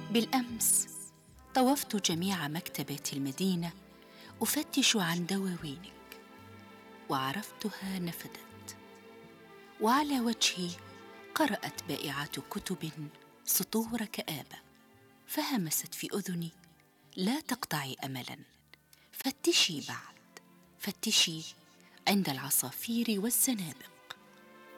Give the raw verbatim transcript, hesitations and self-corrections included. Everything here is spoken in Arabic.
بالأمس طوفت جميع مكتبات المدينة أفتش عن دواوينك، وعرفتها نفدت، وعلى وجهي قرأت بائعة كتب سطور كآبة، فهمست في أذني: لا تقطعي أملا، فتشي بعد، فتشي عند العصافير والزنابق.